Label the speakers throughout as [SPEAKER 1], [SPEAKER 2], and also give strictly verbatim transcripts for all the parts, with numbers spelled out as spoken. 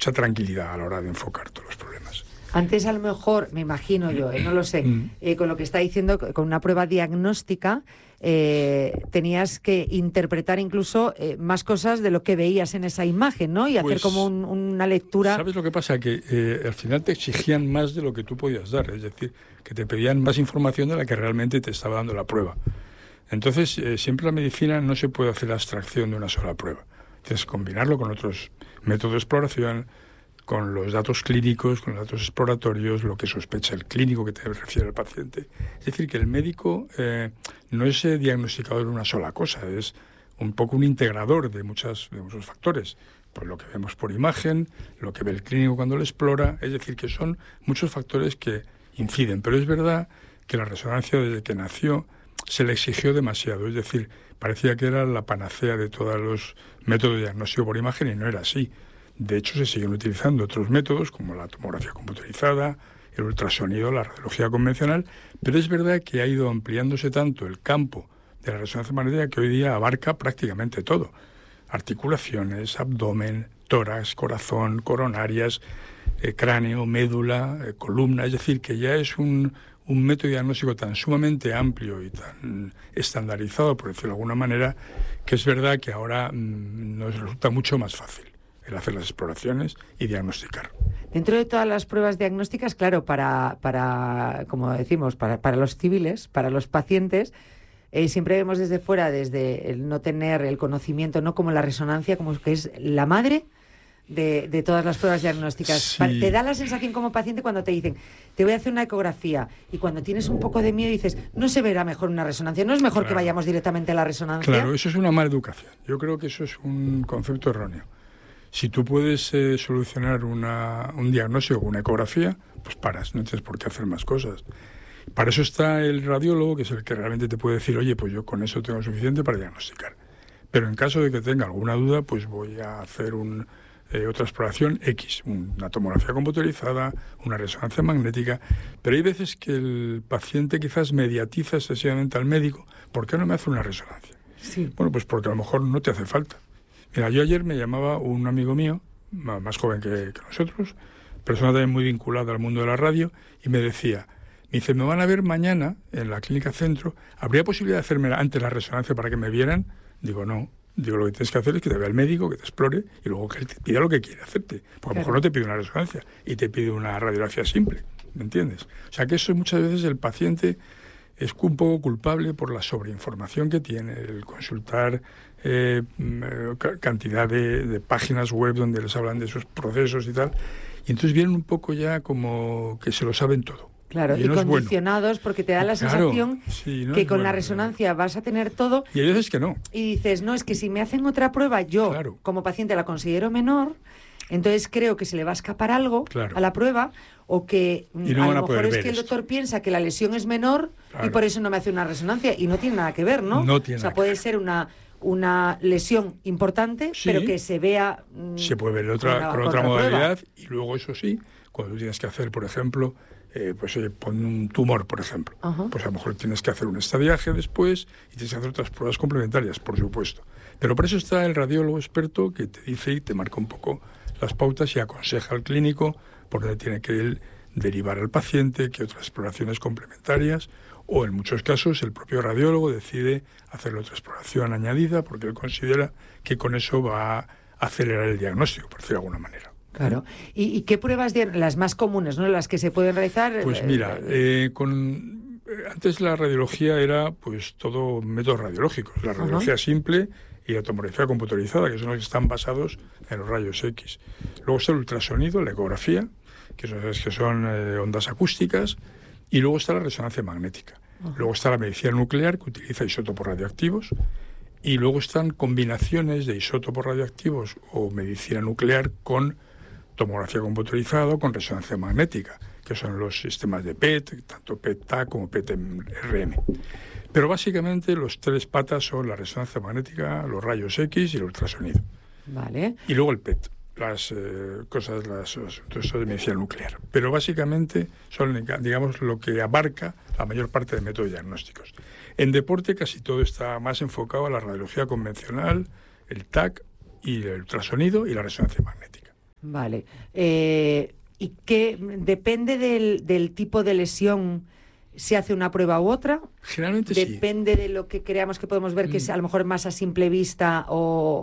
[SPEAKER 1] mucha tranquilidad a la hora de enfocar todos los problemas.
[SPEAKER 2] Antes a lo mejor, me imagino yo, eh, no lo sé, eh, con lo que está diciendo, con una prueba diagnóstica, eh, tenías que interpretar incluso eh, más cosas de lo que veías en esa imagen, ¿no? Y pues, hacer como un, una lectura...
[SPEAKER 1] ¿Sabes lo que pasa? Que eh, al final te exigían más de lo que tú podías dar, es decir, que te pedían más información de la que realmente te estaba dando la prueba. Entonces, eh, siempre la medicina no se puede hacer abstracción de una sola prueba. Tienes que combinarlo con otros métodos de exploración, con los datos clínicos, con los datos exploratorios, lo que sospecha el clínico que te refiere al paciente. Es decir, que el médico eh, no es eh, diagnosticador de una sola cosa, es un poco un integrador de, muchas, de muchos factores. Pues lo que vemos por imagen, lo que ve el clínico cuando lo explora, es decir, que son muchos factores que inciden. Pero es verdad que la resonancia desde que nació se le exigió demasiado, es decir, parecía que era la panacea de todos los métodos de diagnóstico por imagen y no era así. De hecho, se siguen utilizando otros métodos como la tomografía computerizada, el ultrasonido, la radiología convencional, pero es verdad que ha ido ampliándose tanto el campo de la resonancia magnética que hoy día abarca prácticamente todo. Articulaciones, abdomen, tórax, corazón, coronarias, eh, cráneo, médula, eh, columna, es decir, que ya es un, un método diagnóstico tan sumamente amplio y tan estandarizado, por decirlo de alguna manera, que es verdad que ahora mmm, nos resulta mucho más fácil el hacer las exploraciones y diagnosticar.
[SPEAKER 2] Dentro de todas las pruebas diagnósticas, claro, para, para como decimos, para, para los civiles, para los pacientes, eh, siempre vemos desde fuera, desde el no tener el conocimiento, no como la resonancia, como que es la madre de, de todas las pruebas diagnósticas. Sí. Te da la sensación como paciente cuando te dicen, te voy a hacer una ecografía, y cuando tienes un poco de miedo dices, no se verá mejor una resonancia, no es mejor claro. que vayamos directamente a la resonancia.
[SPEAKER 1] Claro, eso es una mala educación. Yo creo que eso es un concepto erróneo. Si tú puedes eh, solucionar una, un diagnóstico con una ecografía, pues paras, no tienes por qué hacer más cosas. Para eso está el radiólogo, que es el que realmente te puede decir, oye, pues yo con eso tengo suficiente para diagnosticar. Pero en caso de que tenga alguna duda, pues voy a hacer un, eh, otra exploración X, una tomografía computerizada, una resonancia magnética. Pero hay veces que el paciente quizás mediatiza excesivamente al médico, ¿por qué no me hace una resonancia?
[SPEAKER 2] Sí.
[SPEAKER 1] Bueno, pues porque a lo mejor no te hace falta. Mira, yo ayer me llamaba un amigo mío, más joven que, que nosotros, persona también muy vinculada al mundo de la radio, y me decía, me dice, me van a ver mañana en la clínica Centro, ¿habría posibilidad de hacerme antes la resonancia para que me vieran? Digo, no. Digo, lo que tienes que hacer es que te vea el médico, que te explore, y luego que él te pida lo que quiere hacerte. Porque claro. a lo mejor no te pide una resonancia, y te pide una radiografía simple, ¿me entiendes? O sea que eso muchas veces el paciente es un poco culpable por la sobreinformación que tiene, el consultar eh, cantidad de, de páginas web donde les hablan de esos procesos y tal, y entonces vienen un poco ya como que se lo saben todo.
[SPEAKER 2] Claro, y, y no condicionados bueno. porque te da la sensación claro, sí, no que con bueno, la resonancia claro. vas a tener todo.
[SPEAKER 1] Y hay veces que no.
[SPEAKER 2] Y dices, no, es que si me hacen otra prueba, yo claro. como paciente la considero menor, entonces creo que se le va a escapar algo claro. a la prueba, o que
[SPEAKER 1] no
[SPEAKER 2] a lo mejor es que el doctor esto. piensa que la lesión es menor claro. y por eso no me hace una resonancia, y no tiene nada que ver, ¿no?
[SPEAKER 1] No tiene
[SPEAKER 2] o sea, puede
[SPEAKER 1] ver.
[SPEAKER 2] ser una... una lesión importante, sí, pero que se vea... Mmm,
[SPEAKER 1] se puede ver otra, con, con otra modalidad, prueba. Y luego, eso sí, cuando tú tienes que hacer, por ejemplo, eh, pues eh, pon un tumor, por ejemplo, uh-huh. pues a lo mejor tienes que hacer un estadiaje después y tienes que hacer otras pruebas complementarias, por supuesto. Pero por eso está el radiólogo experto que te dice y te marca un poco las pautas y aconseja al clínico por donde tiene que él derivar al paciente, que otras exploraciones complementarias, o en muchos casos el propio radiólogo decide hacerle otra exploración añadida porque él considera que con eso va a acelerar el diagnóstico, por decirlo de alguna manera.
[SPEAKER 2] Claro. ¿Y, y qué pruebas, de, las más comunes, ¿no? Las que se pueden realizar?
[SPEAKER 1] Pues mira, eh, con, antes la radiología era pues todo métodos radiológicos, la radiología uh-huh. simple y la tomografía computerizada, que son los que están basados en los rayos X. Luego está el ultrasonido, la ecografía, que son, que son eh, ondas acústicas, y luego está la resonancia magnética. Uh-huh. Luego está la medicina nuclear, que utiliza isótopos radioactivos, y luego están combinaciones de isótopos radioactivos o medicina nuclear con tomografía computerizada o con resonancia magnética, que son los sistemas de P E T, tanto P E T A como P E T R M. Pero básicamente los tres patas son la resonancia magnética, los rayos X y el ultrasonido.
[SPEAKER 2] Vale.
[SPEAKER 1] Y luego el P E T, las eh, cosas, las asuntos de medicina nuclear. Pero básicamente son, digamos, lo que abarca la mayor parte de métodos diagnósticos. En deporte casi todo está más enfocado a la radiología convencional, el T A C y el ultrasonido y la resonancia magnética.
[SPEAKER 2] Vale. Eh, ¿Y qué depende del, del tipo de lesión? ¿Se hace una prueba u otra?
[SPEAKER 1] Generalmente
[SPEAKER 2] ¿Depende
[SPEAKER 1] sí.
[SPEAKER 2] de lo que creamos que podemos ver, que
[SPEAKER 1] Mm.
[SPEAKER 2] es a lo mejor más a simple vista o,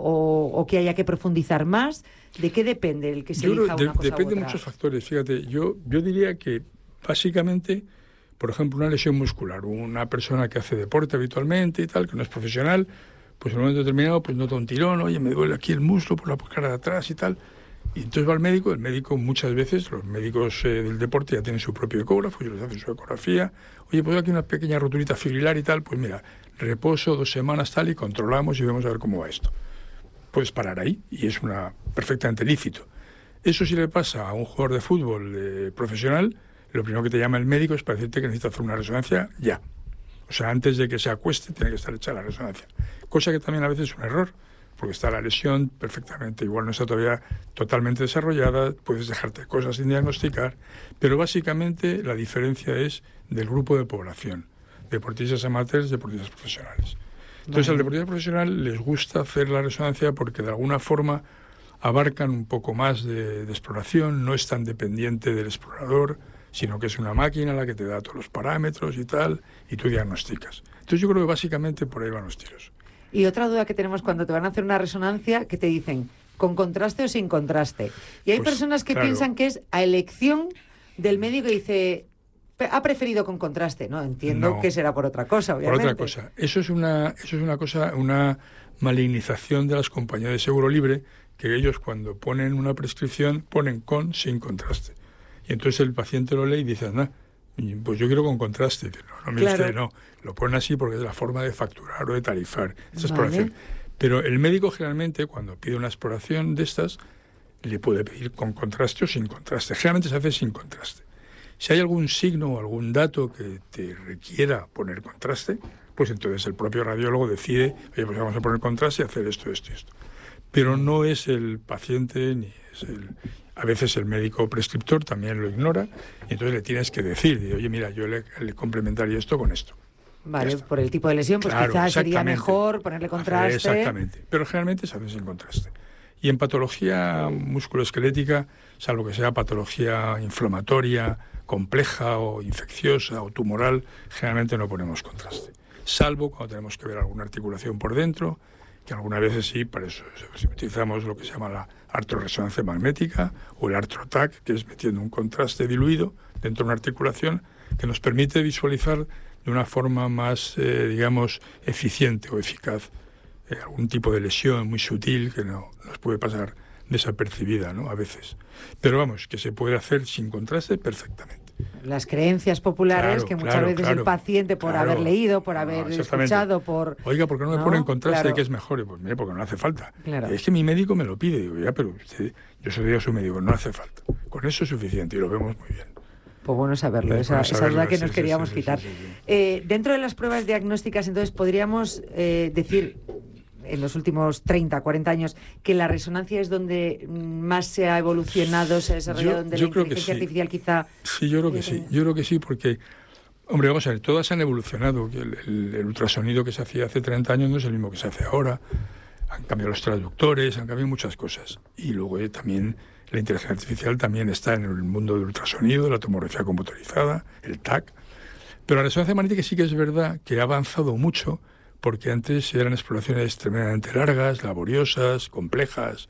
[SPEAKER 2] o, o que haya que profundizar más? ¿De qué depende el que se
[SPEAKER 1] Yo
[SPEAKER 2] elija
[SPEAKER 1] creo,
[SPEAKER 2] una
[SPEAKER 1] de,
[SPEAKER 2] cosa
[SPEAKER 1] depende
[SPEAKER 2] u
[SPEAKER 1] de
[SPEAKER 2] otra?
[SPEAKER 1] muchos factores. Fíjate, yo, yo diría que básicamente, por ejemplo, una lesión muscular, una persona que hace deporte habitualmente y tal, que no es profesional, pues en un momento determinado pues nota un tirón, oye, me duele aquí el muslo por la cara de atrás y tal. Y entonces va al médico, el médico muchas veces, los médicos eh, del deporte ya tienen su propio ecógrafo, ellos les hacen su ecografía, oye, pues aquí una pequeña roturita fibrilar y tal, pues mira, reposo dos semanas tal y controlamos y vemos a ver cómo va esto. Puedes parar ahí y es una perfectamente lícito. Eso si le pasa a un jugador de fútbol eh, profesional, lo primero que te llama el médico es para decirte que necesita hacer una resonancia ya. O sea, antes de que se acueste tiene que estar hecha la resonancia. Cosa que también a veces es un error, porque está la lesión perfectamente, igual no está todavía totalmente desarrollada, puedes dejarte cosas sin diagnosticar, pero básicamente la diferencia es del grupo de población, deportistas amateurs, deportistas profesionales. Entonces, vale. Al deportista profesional les gusta hacer la resonancia porque de alguna forma abarcan un poco más de, de exploración, no es tan dependiente del explorador, sino que es una máquina la que te da todos los parámetros y tal, y tú diagnosticas. Entonces yo creo que básicamente por ahí van los tiros.
[SPEAKER 2] Y otra duda que tenemos cuando te van a hacer una resonancia, que te dicen, ¿con contraste o sin contraste? Y hay pues, personas que claro. piensan que es a elección del médico y dice, ha preferido con contraste. No, entiendo no, que será por otra cosa, obviamente.
[SPEAKER 1] Por otra cosa. Eso es una, eso es una cosa, una malignización de las compañías de seguro libre, que ellos cuando ponen una prescripción ponen con, sin contraste. Y entonces el paciente lo lee y dice, nah, pues yo quiero con contraste. No, no, mire claro. usted, no. Lo ponen así porque es la forma de facturar o de tarifar esta vale. exploración. Pero el médico generalmente, cuando pide una exploración de estas, le puede pedir con contraste o sin contraste. Generalmente se hace sin contraste. Si hay algún signo o algún dato que te requiera poner contraste, pues entonces el propio radiólogo decide, oye, pues vamos a poner contraste y hacer esto, esto y esto. Pero no es el paciente ni es el... A veces el médico prescriptor también lo ignora y entonces le tienes que decir, oye, mira, yo le, le complementaría esto con esto.
[SPEAKER 2] Vale, por el tipo de lesión, pues claro, quizás sería mejor ponerle contraste.
[SPEAKER 1] Exactamente, pero generalmente se hace sin contraste. Y en patología musculoesquelética, salvo que sea patología inflamatoria, compleja o infecciosa o tumoral, generalmente no ponemos contraste. Salvo cuando tenemos que ver alguna articulación por dentro, que algunas veces sí, para eso utilizamos lo que se llama la artroresonancia magnética o el artrotac, que es metiendo un contraste diluido dentro de una articulación que nos permite visualizar de una forma más, eh, digamos, eficiente o eficaz eh, algún tipo de lesión muy sutil que no nos puede pasar desapercibida, ¿no? A veces. Pero vamos, que se puede hacer sin contraste perfectamente.
[SPEAKER 2] Las creencias populares claro, que muchas claro, veces claro, el paciente, por claro, haber leído, por haber no, escuchado, por...
[SPEAKER 1] Oiga, ¿por qué no me ¿no? ponen contraste claro. de que es mejor? Pues mire, porque no hace falta. Claro. Es que mi médico me lo pide. Digo, ya, pero usted, yo soy su médico, no hace falta. Con eso es suficiente y lo vemos muy bien.
[SPEAKER 2] Pues bueno saberlo, esa, bueno saberlo, esa duda que sí, nos queríamos sí, sí, quitar. Sí, sí, sí. Eh, dentro de las pruebas diagnósticas, entonces, podríamos eh, decir... en los últimos treinta, cuarenta años, que la resonancia es donde más se ha evolucionado, se ha desarrollado, yo, donde yo la inteligencia sí. artificial quizá...
[SPEAKER 1] Sí, yo creo que sí, yo creo que sí, porque, hombre, vamos a ver, todas han evolucionado. El, el, el ultrasonido que se hacía hace treinta años no es el mismo que se hace ahora. Han cambiado los traductores, han cambiado muchas cosas. Y luego eh, también la inteligencia artificial también está en el mundo del ultrasonido, la tomografía computarizada, el T A C. Pero la resonancia magnética sí que es verdad que ha avanzado mucho, porque antes eran exploraciones tremendamente largas, laboriosas, complejas,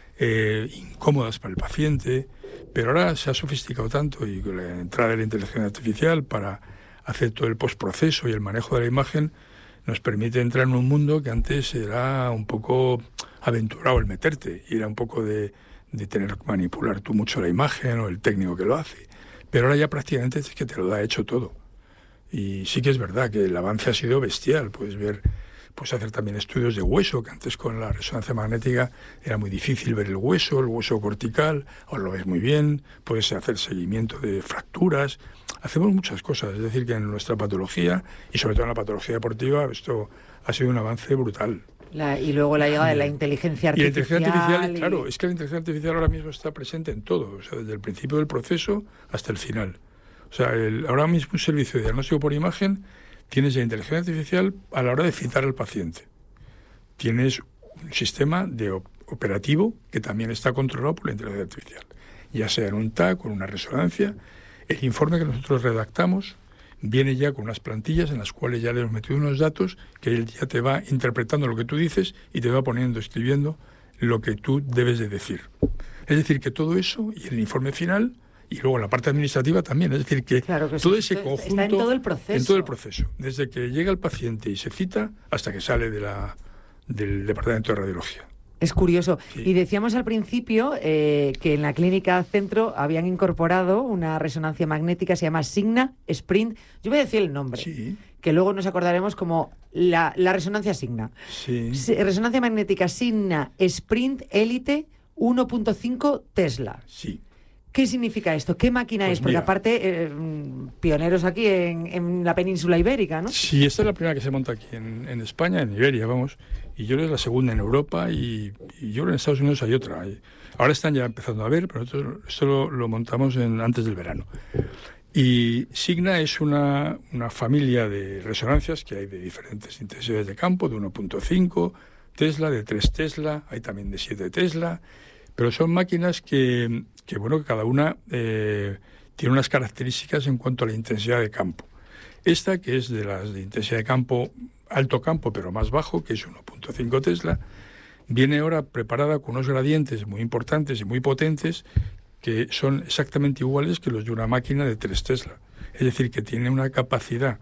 [SPEAKER 1] eh, incómodas para el paciente, pero ahora se ha sofisticado tanto y con la entrada de la inteligencia artificial para hacer todo el postproceso y el manejo de la imagen nos permite entrar en un mundo que antes era un poco aventurado el meterte, y era un poco de, de tener que manipular tú mucho la imagen o el técnico que lo hace, pero ahora ya prácticamente es que te lo da hecho todo. Y sí que es verdad que el avance ha sido bestial. Puedes ver, puedes hacer también estudios de hueso, que antes con la resonancia magnética era muy difícil ver el hueso, el hueso cortical, ahora lo ves muy bien. Puedes hacer seguimiento de fracturas. Hacemos muchas cosas. Es decir, que en nuestra patología, y sobre todo en la patología deportiva, esto ha sido un avance brutal.
[SPEAKER 2] La, y luego la llegada de la inteligencia artificial.
[SPEAKER 1] Y la inteligencia artificial, y... claro, es que la inteligencia artificial ahora mismo está presente en todo, o sea, desde el principio del proceso hasta el final. O sea, el, ahora mismo un servicio de diagnóstico por imagen, tienes la inteligencia artificial a la hora de citar al paciente. Tienes un sistema de operativo que también está controlado por la inteligencia artificial, ya sea en un T A C o en una resonancia. El informe que nosotros redactamos viene ya con unas plantillas en las cuales ya le hemos metido unos datos que él ya te va interpretando lo que tú dices y te va poniendo, escribiendo lo que tú debes de decir. Es decir, que todo eso y el informe final y luego la parte administrativa también, es decir, que,
[SPEAKER 2] claro que
[SPEAKER 1] todo
[SPEAKER 2] sí,
[SPEAKER 1] ese conjunto
[SPEAKER 2] está en todo el proceso.
[SPEAKER 1] En todo el proceso, desde que llega el paciente y se cita hasta que sale de la, del departamento de radiología.
[SPEAKER 2] Es curioso.
[SPEAKER 1] Sí.
[SPEAKER 2] Y decíamos al principio eh, que en la clínica Centro habían incorporado una resonancia magnética, se llama Signa Sprint. Yo voy a decir el nombre,
[SPEAKER 1] Sí.
[SPEAKER 2] que luego nos acordaremos como la, la resonancia Signa.
[SPEAKER 1] Sí.
[SPEAKER 2] Resonancia magnética Signa Sprint Elite uno punto cinco Tesla.
[SPEAKER 1] Sí.
[SPEAKER 2] ¿Qué significa esto? ¿Qué máquina
[SPEAKER 1] Pues
[SPEAKER 2] es? Porque
[SPEAKER 1] mira,
[SPEAKER 2] aparte, eh, pioneros aquí en, en la península ibérica, ¿no?
[SPEAKER 1] Sí, esta es la primera que se monta aquí en, en España, en Iberia, vamos, y yo creo que es la segunda en Europa y, y yo creo que en Estados Unidos hay otra. Y ahora están ya empezando a ver, pero nosotros esto lo, lo montamos en, antes del verano. Y Signa es una, una familia de resonancias que hay de diferentes intensidades de campo, de uno punto cinco Tesla, de tres Tesla, hay también de siete Tesla, pero son máquinas que, que bueno, que cada una eh, tiene unas características en cuanto a la intensidad de campo. Esta, que es de las de intensidad de campo, alto campo, pero más bajo, que es uno punto cinco Tesla, viene ahora preparada con unos gradientes muy importantes y muy potentes que son exactamente iguales que los de una máquina de tres Tesla. Es decir, que tiene una capacidad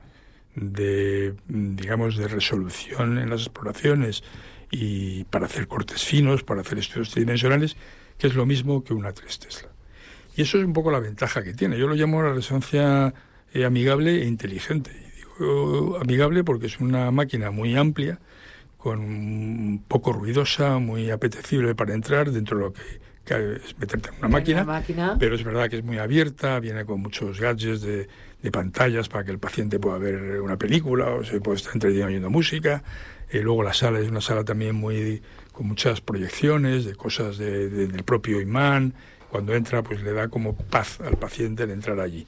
[SPEAKER 1] de, digamos, de resolución en las exploraciones y para hacer cortes finos, para hacer estudios tridimensionales, que es lo mismo que una tres Tesla. Y eso es un poco la ventaja que tiene. Yo lo llamo la resonancia eh, amigable e inteligente. Y digo amigable porque es una máquina muy amplia, con un poco ruidosa, muy apetecible para entrar dentro de lo que, que es meterte en una máquina,
[SPEAKER 2] una máquina,
[SPEAKER 1] pero es verdad que es muy abierta, viene con muchos gadgets de, de pantallas para que el paciente pueda ver una película o se puede estar entretenido oyendo música. Eh, luego la sala es una sala también muy con muchas proyecciones de cosas de, de, del propio imán. Cuando entra, pues le da como paz al paciente el entrar allí.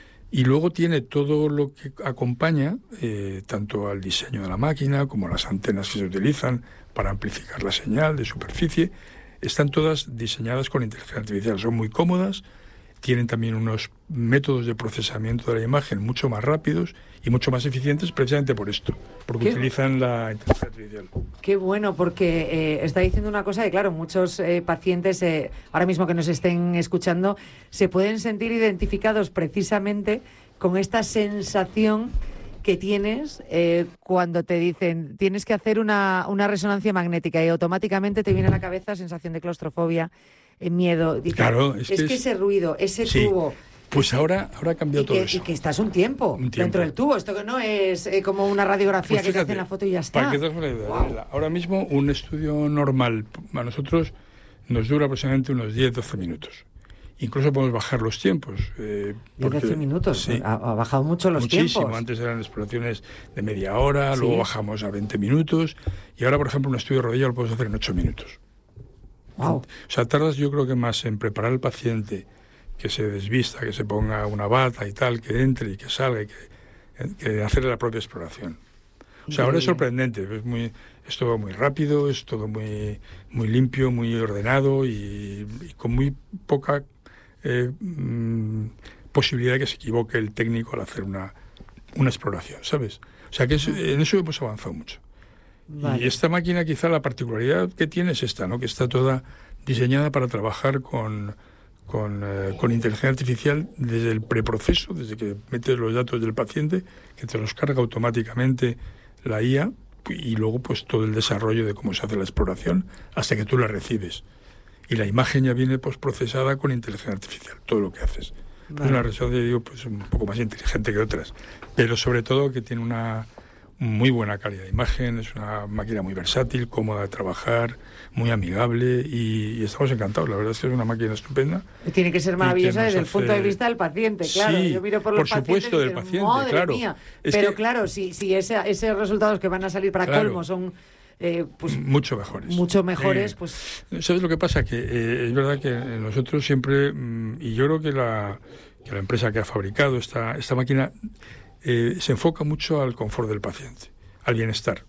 [SPEAKER 1] Y luego tiene todo lo que acompaña, eh, tanto al diseño de la máquina como las antenas que se utilizan para amplificar la señal de superficie. Están todas diseñadas con inteligencia artificial. Son muy cómodas, tienen también unos métodos de procesamiento de la imagen mucho más rápidos y mucho más eficientes precisamente por esto, porque ¿Qué? utilizan la inteligencia artificial.
[SPEAKER 2] Qué bueno, porque eh, está diciendo una cosa que, claro, muchos eh, pacientes, eh, ahora mismo que nos estén escuchando, se pueden sentir identificados precisamente con esta sensación que tienes eh, cuando te dicen tienes que hacer una, una resonancia magnética y automáticamente te viene a la cabeza sensación de claustrofobia, eh, miedo. Dice,
[SPEAKER 1] claro, es,
[SPEAKER 2] es
[SPEAKER 1] que,
[SPEAKER 2] que
[SPEAKER 1] es...
[SPEAKER 2] ese ruido, ese
[SPEAKER 1] sí.
[SPEAKER 2] tubo...
[SPEAKER 1] Pues ahora, ahora ha cambiado todo
[SPEAKER 2] que,
[SPEAKER 1] eso.
[SPEAKER 2] Y que estás un tiempo,
[SPEAKER 1] un tiempo
[SPEAKER 2] dentro del tubo. Esto que no es eh, como una radiografía pues fíjate, que te hacen la foto y ya está.
[SPEAKER 1] Para que te hagas una idea, wow. Ahora mismo un estudio normal a nosotros nos dura aproximadamente unos diez a doce minutos. Incluso podemos bajar los tiempos. Eh,
[SPEAKER 2] diez a doce minutos,
[SPEAKER 1] sí,
[SPEAKER 2] ha, ha bajado mucho los
[SPEAKER 1] muchísimo.
[SPEAKER 2] tiempos.
[SPEAKER 1] Antes eran exploraciones de media hora,
[SPEAKER 2] ¿Sí?
[SPEAKER 1] luego bajamos a veinte minutos y ahora, por ejemplo, un estudio de rodilla lo puedes hacer en ocho minutos.
[SPEAKER 2] Wow.
[SPEAKER 1] O sea, tardas yo creo que más en preparar al paciente, que se desvista, que se ponga una bata y tal, que entre y que salga, y que, que hacerle la propia exploración. O sea, ahora es sorprendente, es, muy, es todo muy rápido, es todo muy, muy limpio, muy ordenado y, y con muy poca eh, mm, posibilidad de que se equivoque el técnico al hacer una, una exploración, ¿sabes? O sea, que es, en eso hemos avanzado mucho. Vale. Y esta máquina, quizá la particularidad que tiene es esta, ¿no? Que está toda diseñada para trabajar con... Con, eh, con inteligencia artificial desde el preproceso, desde que metes los datos del paciente, que te los carga automáticamente la I A, y luego pues todo el desarrollo de cómo se hace la exploración hasta que tú la recibes. Y la imagen ya viene pues procesada con inteligencia artificial, todo lo que haces. Vale. Es una resonancia, digo, pues un poco más inteligente que otras, pero sobre todo que tiene una muy buena calidad de imagen, es una máquina muy versátil, cómoda de trabajar, muy amigable y, y estamos encantados. La verdad es que es una máquina estupenda.
[SPEAKER 2] Tiene que ser maravillosa desde
[SPEAKER 1] hace...
[SPEAKER 2] el punto de vista del paciente, claro.
[SPEAKER 1] Sí,
[SPEAKER 2] Yo miro por los
[SPEAKER 1] por supuesto, del
[SPEAKER 2] pacientes,
[SPEAKER 1] paciente, claro.
[SPEAKER 2] Mía.
[SPEAKER 1] Es
[SPEAKER 2] Pero
[SPEAKER 1] que...
[SPEAKER 2] claro, si, si ese, esos resultados que van a salir para claro. colmo son... Eh, pues,
[SPEAKER 1] mucho mejores.
[SPEAKER 2] Mucho mejores,
[SPEAKER 1] eh,
[SPEAKER 2] pues...
[SPEAKER 1] ¿Sabes lo que pasa? Que eh, es verdad que nosotros siempre, mmm, y yo creo que la, que la empresa que ha fabricado esta, esta máquina eh, se enfoca mucho al confort del paciente, al bienestar.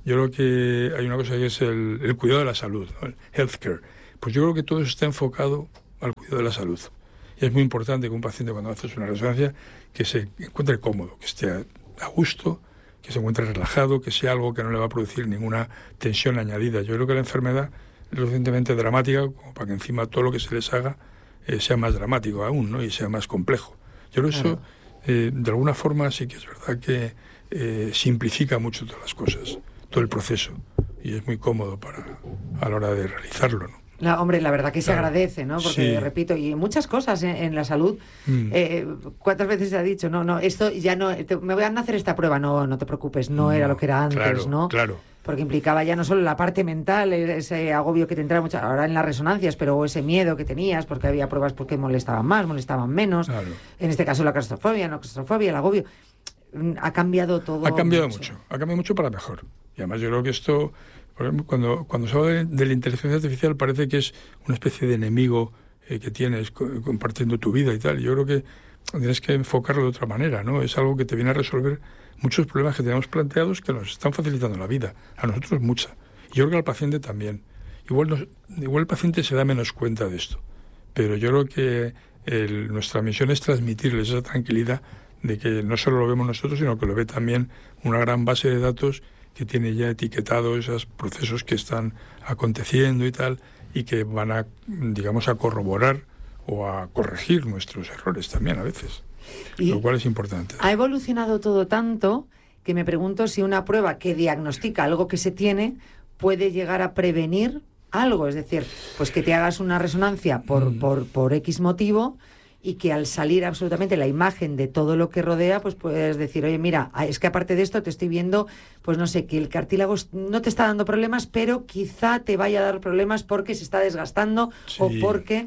[SPEAKER 1] Yo creo que hay una cosa que es el, el cuidado de la salud, ¿no? El healthcare. Pues yo creo que todo eso está enfocado al cuidado de la salud. Y es muy importante que un paciente, cuando hace una resonancia, que se encuentre cómodo, que esté a gusto, que se encuentre relajado, que sea algo que no le va a producir ninguna tensión añadida. Yo creo que la enfermedad es lo suficientemente dramática como para que encima todo lo que se les haga eh, sea más dramático aún, ¿no? Y sea más complejo. Yo creo que claro. eso, eh, de alguna forma, sí que es verdad que eh, simplifica mucho todas las cosas, todo el proceso, y es muy cómodo para a la hora de realizarlo, ¿no?
[SPEAKER 2] La, hombre, la verdad que se claro. agradece, ¿no? Porque,
[SPEAKER 1] sí.
[SPEAKER 2] repito, y muchas cosas en, en la salud, mm. eh, ¿cuántas veces se ha dicho? No, no, esto ya no, te, me voy a hacer esta prueba, no, no te preocupes, no, no era lo que era antes,
[SPEAKER 1] claro,
[SPEAKER 2] ¿no?
[SPEAKER 1] Claro.
[SPEAKER 2] Porque implicaba ya no solo la parte mental, ese agobio que te entraba muchas, ahora en las resonancias, pero ese miedo que tenías, porque había pruebas porque molestaban más, molestaban menos, claro. en este caso la claustrofobia, no claustrofobia, el agobio, ha cambiado todo.
[SPEAKER 1] Ha cambiado mucho. mucho, ha cambiado mucho para mejor. Y además yo creo que esto, por ejemplo, cuando, cuando se habla de, de la inteligencia artificial parece que es una especie de enemigo eh, que tienes co- compartiendo tu vida y tal. Yo creo que tienes que enfocarlo de otra manera, ¿no? Es algo que te viene a resolver muchos problemas que tenemos planteados que nos están facilitando la vida. A nosotros mucha. Y yo creo que al paciente también. Igual, nos, igual el paciente se da menos cuenta de esto. Pero yo creo que el, nuestra misión es transmitirles esa tranquilidad de que no solo lo vemos nosotros, sino que lo ve también una gran base de datos que tiene ya etiquetado esos procesos que están aconteciendo y tal, y que van a, digamos, a corroborar o a corregir nuestros errores también a veces, y lo cual es importante.
[SPEAKER 2] Ha evolucionado todo tanto que me pregunto si una prueba que diagnostica algo que se tiene puede llegar a prevenir algo, es decir, pues que te hagas una resonancia por, mm. por, por X motivo, y que al salir absolutamente la imagen de todo lo que rodea, pues puedes decir, oye, mira, es que aparte de esto te estoy viendo, pues no sé, que el cartílago no te está dando problemas, pero quizá te vaya a dar problemas porque se está desgastando sí. o porque...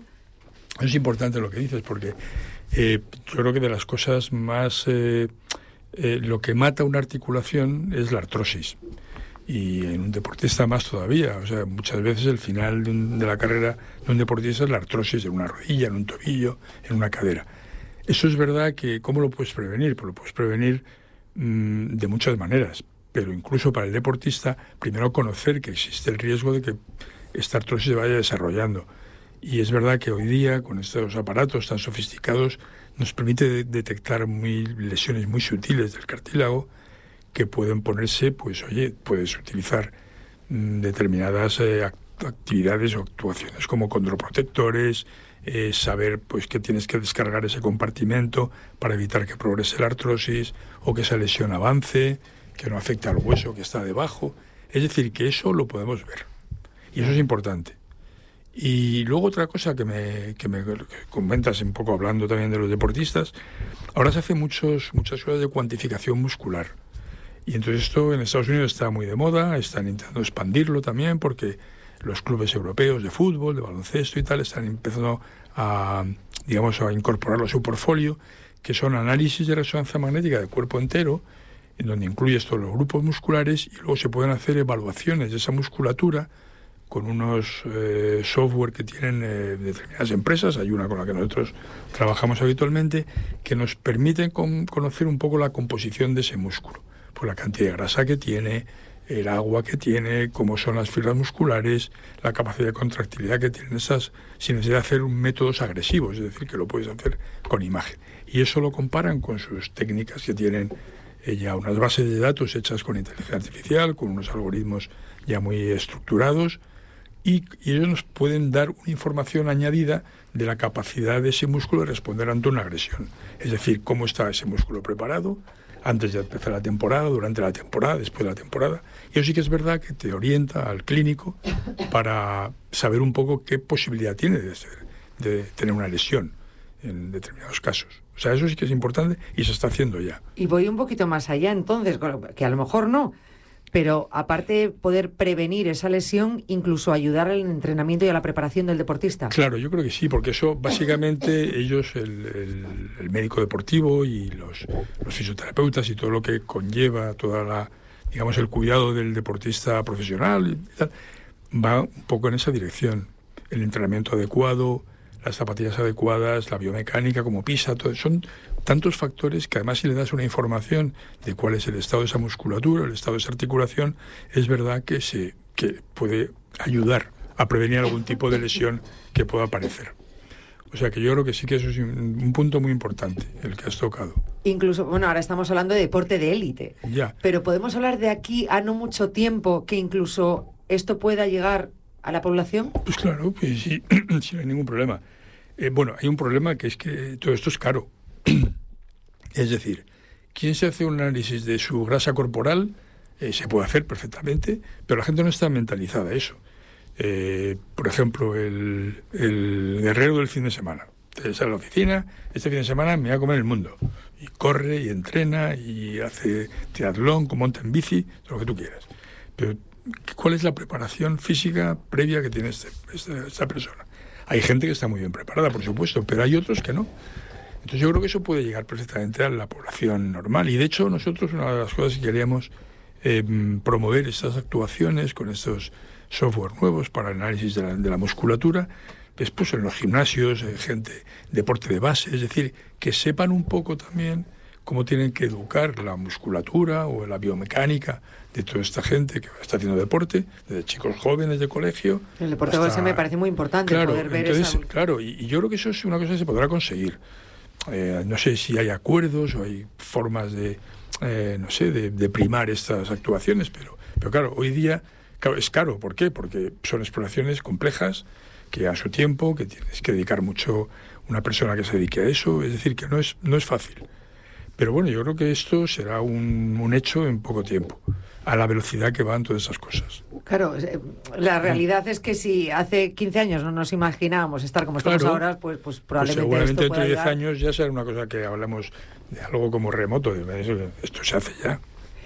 [SPEAKER 1] Es importante lo que dices, porque eh, yo creo que de las cosas más... Eh, eh, lo que mata una articulación es la artrosis. Y en un deportista más todavía. O sea, muchas veces el final de, un, de la carrera de un deportista es la artrosis en una rodilla, en un tobillo, en una cadera. Eso es verdad que, ¿cómo lo puedes prevenir? Pues lo puedes prevenir mmm, de muchas maneras. Pero incluso para el deportista, primero conocer que existe el riesgo de que esta artrosis se vaya desarrollando. Y es verdad que hoy día, con estos aparatos tan sofisticados, nos permite de- detectar muy, lesiones muy sutiles del cartílago, que pueden ponerse, pues oye, puedes utilizar mmm, determinadas eh, act- actividades o actuaciones como condroprotectores, eh, saber pues que tienes que descargar ese compartimento para evitar que progrese la artrosis o que esa lesión avance, que no afecte al hueso que está debajo. Es decir, que eso lo podemos ver. Y eso es importante. Y luego otra cosa que me, que me que comentas un poco hablando también de los deportistas, ahora se hace muchos, muchas cosas de cuantificación muscular. Y entonces esto en Estados Unidos está muy de moda, están intentando expandirlo también porque los clubes europeos de fútbol, de baloncesto y tal, están empezando a, digamos, a incorporarlo a su portfolio, que son análisis de resonancia magnética del cuerpo entero, en donde incluyes todos los grupos musculares y luego se pueden hacer evaluaciones de esa musculatura con unos eh, software que tienen eh, determinadas empresas, hay una con la que nosotros trabajamos habitualmente, que nos permiten con, conocer un poco la composición de ese músculo. Por la cantidad de grasa que tiene, el agua que tiene, cómo son las fibras musculares, la capacidad de contractilidad que tienen esas, sin necesidad de hacer métodos agresivos, es decir, que lo puedes hacer con imagen. Y eso lo comparan con sus técnicas que tienen eh, ya unas bases de datos hechas con inteligencia artificial, con unos algoritmos ya muy estructurados, y, y ellos nos pueden dar una información añadida de la capacidad de ese músculo de responder ante una agresión. Es decir, cómo está ese músculo preparado, antes de empezar la temporada, durante la temporada, después de la temporada. Y eso sí que es verdad que te orienta al clínico para saber un poco qué posibilidad tiene de, ser, de tener una lesión en determinados casos. O sea, eso sí que es importante y se está haciendo ya.
[SPEAKER 2] Y voy un poquito más allá entonces, que a lo mejor no, pero aparte de poder prevenir esa lesión, incluso ayudar al entrenamiento y a la preparación del deportista.
[SPEAKER 1] Claro, yo creo que sí, porque eso básicamente ellos, el, el, el médico deportivo y los, los fisioterapeutas y todo lo que conlleva toda la, digamos, el cuidado del deportista profesional y tal, va un poco en esa dirección. El entrenamiento adecuado, las zapatillas adecuadas, la biomecánica, como pisa, todo. Son tantos factores que además si le das una información de cuál es el estado de esa musculatura, el estado de esa articulación, es verdad que se que puede ayudar a prevenir algún tipo de lesión que pueda aparecer. O sea que yo creo que sí que eso es un, un punto muy importante, el que has tocado.
[SPEAKER 2] Incluso, bueno, ahora estamos hablando de deporte de élite.
[SPEAKER 1] Ya.
[SPEAKER 2] Pero podemos hablar de aquí a no mucho tiempo que incluso esto pueda llegar a la población.
[SPEAKER 1] Pues claro, pues sí, sí, no hay ningún problema. Eh, bueno, hay un problema que es que todo esto es caro. Es decir, ¿quién se hace un análisis de su grasa corporal? Eh, se puede hacer perfectamente, pero la gente no está mentalizada a eso. Eh, por ejemplo, el, el guerrero del fin de semana. Sale a la oficina, este fin de semana me va a comer el mundo. Y corre, y entrena, y hace triatlón, monta en bici, lo que tú quieras. Pero, ¿cuál es la preparación física previa que tiene este, esta, esta persona? Hay gente que está muy bien preparada, por supuesto, pero hay otros que no. Entonces yo creo que eso puede llegar perfectamente a la población normal. Y de hecho nosotros una de las cosas que queríamos eh, promover estas actuaciones con estos software nuevos para el análisis de la, de la musculatura, después en los gimnasios, eh, gente, deporte de base, es decir, que sepan un poco también cómo tienen que educar la musculatura o la biomecánica de toda esta gente que está haciendo deporte, desde chicos jóvenes de colegio.
[SPEAKER 2] El deporte de base me parece muy importante,
[SPEAKER 1] claro,
[SPEAKER 2] poder ver
[SPEAKER 1] entonces,
[SPEAKER 2] esa...
[SPEAKER 1] Claro, y, y yo creo que eso es una cosa que se podrá conseguir. Eh, no sé si hay acuerdos o hay formas de, eh, no sé, de, de primar estas actuaciones, pero, pero claro, hoy día claro, es caro. ¿Por qué? Porque son exploraciones complejas que a su tiempo, que tienes que dedicar mucho una persona que se dedique a eso, es decir, que no es, no es fácil. Pero bueno, yo creo que esto será un, un hecho en poco tiempo, a la velocidad que van todas esas cosas.
[SPEAKER 2] Claro, la realidad es que si hace quince años no nos imaginábamos estar como estamos
[SPEAKER 1] claro,
[SPEAKER 2] ahora, pues, pues probablemente
[SPEAKER 1] pues seguramente
[SPEAKER 2] esto
[SPEAKER 1] dentro de diez
[SPEAKER 2] llegar...
[SPEAKER 1] años ya será una cosa que hablamos de algo como remoto, esto se hace ya.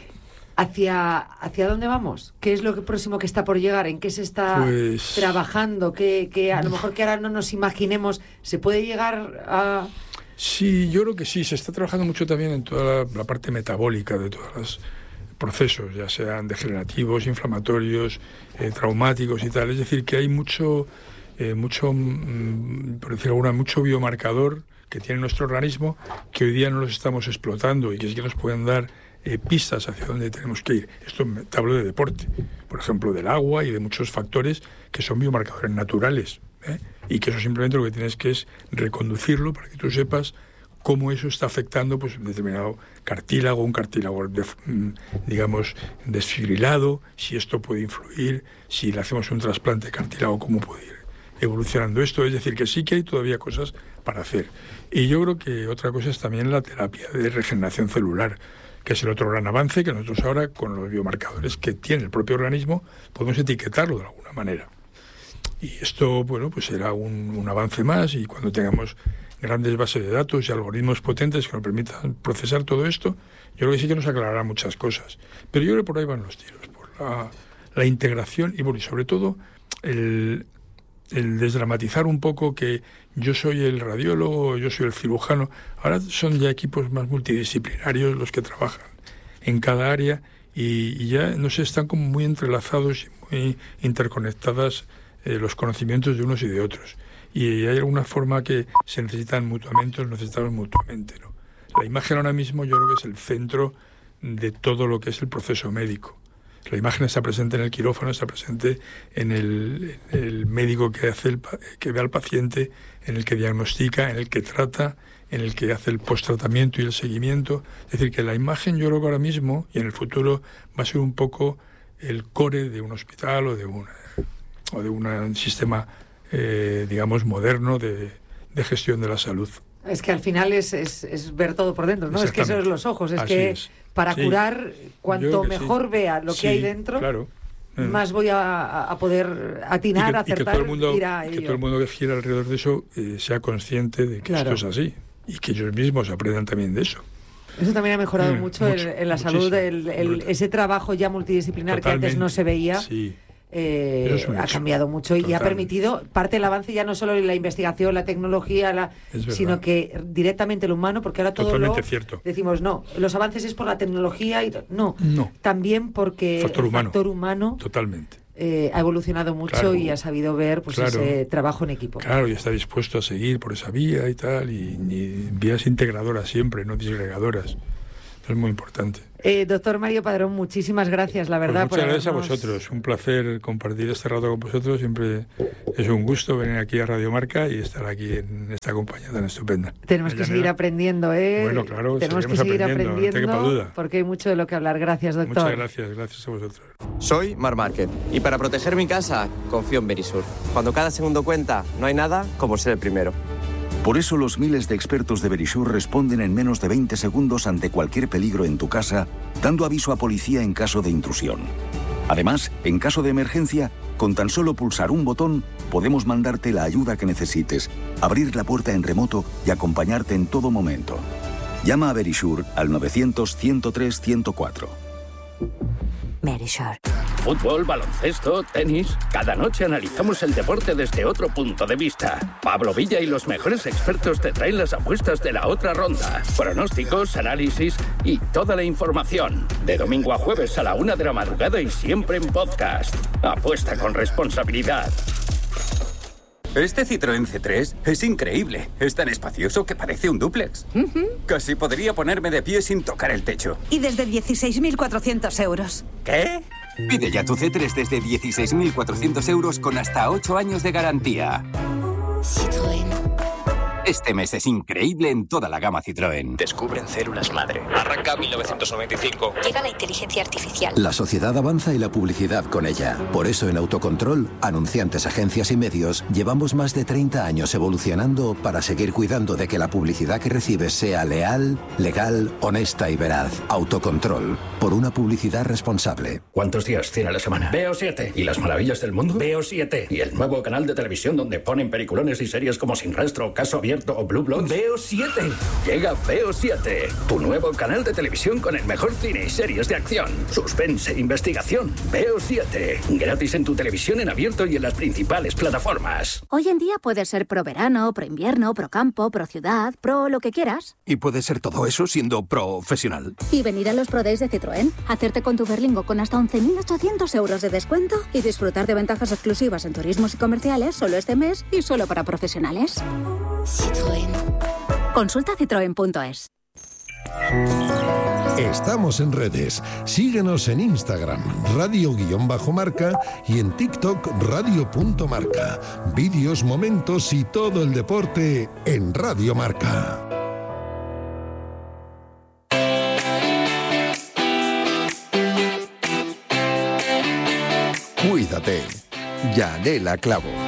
[SPEAKER 2] ¿Hacia, ¿Hacia dónde vamos? ¿Qué es lo que próximo que está por llegar? ¿En qué se está
[SPEAKER 1] pues...
[SPEAKER 2] trabajando? ¿Qué, qué a lo mejor que ahora no nos imaginemos? ¿Se puede llegar a...?
[SPEAKER 1] Sí, yo creo que sí. Se está trabajando mucho también en toda la, la parte metabólica de todos los procesos, ya sean degenerativos, inflamatorios, eh, traumáticos y tal. Es decir, que hay mucho, eh, mucho, mm, por decirlo alguna, mucho biomarcador que tiene nuestro organismo que hoy día no los estamos explotando y que sí que nos pueden dar Eh, pistas hacia dónde tenemos que ir. Esto te hablo de deporte, por ejemplo, del agua y de muchos factores que son biomarcadores naturales, ¿eh? Y que eso simplemente lo que tienes que es reconducirlo para que tú sepas cómo eso está afectando pues un determinado cartílago, un cartílago de, digamos desfibrilado, si esto puede influir, si le hacemos un trasplante de cartílago, cómo puede ir evolucionando esto. Es decir, que sí que hay todavía cosas para hacer. Y yo creo que otra cosa es también la terapia de regeneración celular, que es el otro gran avance, que nosotros ahora, con los biomarcadores que tiene el propio organismo, podemos etiquetarlo de alguna manera. Y esto, bueno, pues será un, un avance más, y cuando tengamos grandes bases de datos y algoritmos potentes que nos permitan procesar todo esto, yo creo que sí que nos aclarará muchas cosas. Pero yo creo que por ahí van los tiros, por la, la integración y, bueno, y sobre todo el... el desdramatizar un poco que yo soy el radiólogo, yo soy el cirujano. Ahora son ya equipos más multidisciplinarios los que trabajan en cada área y, y ya no sé, están como muy entrelazados y muy interconectadas eh, los conocimientos de unos y de otros. Y hay alguna forma que se necesitan mutuamente, los necesitamos mutuamente, ¿no? La imagen ahora mismo yo creo que es el centro de todo lo que es el proceso médico. La imagen está presente en el quirófano, está presente en el, en el médico que hace el, que ve al paciente, en el que diagnostica, en el que trata, en el que hace el posttratamiento y el seguimiento. Es decir, que la imagen yo creo que ahora mismo y en el futuro va a ser un poco el core de un hospital o de, una, o de un sistema, eh, digamos, moderno de, de gestión de la salud.
[SPEAKER 2] Es que al final es, es, es ver todo por dentro, ¿no? Es que eso es los ojos, es
[SPEAKER 1] Así
[SPEAKER 2] que
[SPEAKER 1] es.
[SPEAKER 2] Para
[SPEAKER 1] sí.
[SPEAKER 2] curar, cuanto mejor
[SPEAKER 1] sí.
[SPEAKER 2] vea lo que
[SPEAKER 1] sí,
[SPEAKER 2] hay dentro,
[SPEAKER 1] claro.
[SPEAKER 2] más voy a, a poder atinar,
[SPEAKER 1] y que,
[SPEAKER 2] acertar,
[SPEAKER 1] y que todo el mundo,
[SPEAKER 2] ir a
[SPEAKER 1] que
[SPEAKER 2] ello.
[SPEAKER 1] todo el mundo que gira alrededor de eso eh, sea consciente de que claro. esto es así y que ellos mismos aprendan también de eso.
[SPEAKER 2] Eso también ha mejorado mm, mucho, mucho en, en la salud, el, el, ese trabajo ya multidisciplinar Totalmente. que antes no se veía.
[SPEAKER 1] Sí.
[SPEAKER 2] Eh, ha cambiado mucho Totalmente. y ha permitido parte del avance ya no solo en la investigación, la tecnología, la, sino que directamente lo humano, porque ahora todo
[SPEAKER 1] Totalmente
[SPEAKER 2] lo
[SPEAKER 1] cierto.
[SPEAKER 2] decimos no, los avances es por la tecnología y no,
[SPEAKER 1] no.
[SPEAKER 2] también porque
[SPEAKER 1] factor
[SPEAKER 2] el
[SPEAKER 1] humano.
[SPEAKER 2] factor humano
[SPEAKER 1] Totalmente.
[SPEAKER 2] eh, ha evolucionado mucho
[SPEAKER 1] claro,
[SPEAKER 2] y ha sabido ver pues
[SPEAKER 1] claro,
[SPEAKER 2] ese trabajo en equipo.
[SPEAKER 1] Claro, y está dispuesto a seguir por esa vía y tal, y, y vías integradoras siempre, no disgregadoras. Es muy importante.
[SPEAKER 2] Eh, doctor Mario Padrón, muchísimas gracias, la verdad.
[SPEAKER 1] Pues muchas
[SPEAKER 2] por
[SPEAKER 1] gracias
[SPEAKER 2] habernos...
[SPEAKER 1] a vosotros. Un placer compartir este rato con vosotros. Siempre es un gusto venir aquí a Radio Marca y estar aquí en esta compañía tan estupenda.
[SPEAKER 2] Tenemos que seguir aprendiendo, ¿eh?
[SPEAKER 1] Bueno, claro,
[SPEAKER 2] tenemos que seguir aprendiendo, aprendiendo
[SPEAKER 1] no te quepa duda.
[SPEAKER 2] Porque hay mucho de lo que hablar. Gracias, doctor.
[SPEAKER 1] Muchas gracias, gracias a vosotros.
[SPEAKER 3] Soy Mar Márquez y para proteger mi casa confío en Verisur. Cuando cada segundo cuenta, no hay nada como ser el primero.
[SPEAKER 4] Por eso los miles de expertos de Verisur responden en menos de veinte segundos ante cualquier peligro en tu casa, dando aviso a policía en caso de intrusión. Además, en caso de emergencia, con tan solo pulsar un botón, podemos mandarte la ayuda que necesites, abrir la puerta en remoto y acompañarte en todo momento. Llama a Verisur al novecientos, ciento tres, ciento cuatro.
[SPEAKER 5] Verisur.
[SPEAKER 6] Fútbol, baloncesto, tenis. Cada noche analizamos el deporte desde otro punto de vista. Pablo Villa y los mejores expertos te traen las apuestas de la otra ronda. Pronósticos, análisis y toda la información. De domingo a jueves a la una de la madrugada y siempre en podcast. Apuesta con responsabilidad.
[SPEAKER 7] Este Citroën C tres es increíble. Es tan espacioso que parece un dúplex. Uh-huh. Casi podría ponerme de pie sin tocar el techo.
[SPEAKER 5] Y desde dieciséis mil cuatrocientos euros.
[SPEAKER 7] ¿Qué? Pide ya tu C tres desde dieciséis mil cuatrocientos euros con hasta ocho años de garantía.
[SPEAKER 5] Citroën.
[SPEAKER 7] Este mes es increíble en toda la gama Citroën.
[SPEAKER 8] Descubren células madre. Arranca mil novecientos noventa y cinco.
[SPEAKER 5] Llega la inteligencia artificial.
[SPEAKER 9] La sociedad avanza y la publicidad con ella. Por eso en Autocontrol, anunciantes, agencias y medios, llevamos más de treinta años evolucionando para seguir cuidando de que la publicidad que recibes sea leal, legal, honesta y veraz. Autocontrol. Por una publicidad responsable.
[SPEAKER 6] ¿Cuántos días tiene la semana? Veo siete. ¿Y las maravillas del mundo? Veo siete. ¿Y el nuevo canal de televisión donde ponen peliculones y series como Sin Rastro, Caso Abierto o Blue Bloods? Veo siete. Llega Veo siete, tu nuevo canal de televisión con el mejor cine y series de acción, suspense e investigación. Veo siete. Gratis en tu televisión en abierto y en las principales plataformas.
[SPEAKER 10] Hoy en día puedes ser pro verano, pro invierno, pro campo, pro ciudad, pro lo que quieras.
[SPEAKER 11] Y puedes ser todo eso siendo profesional.
[SPEAKER 10] Y venir a los Pro Days de Citroën, hacerte con tu Berlingo con hasta once mil ochocientos euros de descuento y disfrutar de ventajas exclusivas en turismos y comerciales solo este mes y solo para profesionales.
[SPEAKER 5] Citroën.
[SPEAKER 10] Consulta citroen punto es.
[SPEAKER 12] Estamos en redes. Síguenos en Instagram, radio-marca y en TikTok, radio.marca. Vídeos, momentos y todo el deporte en Radio Marca.
[SPEAKER 13] Cuídate. Yanela Clavo.